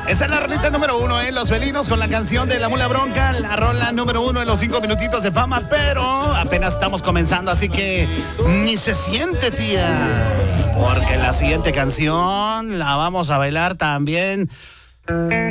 Esa es la rolita número 1, Los Felinos con la canción de La Mula Bronca, la rola número 1 en los 5 minutitos de fama, pero apenas estamos comenzando, así que ni se siente, tía, porque la siguiente canción la vamos a bailar también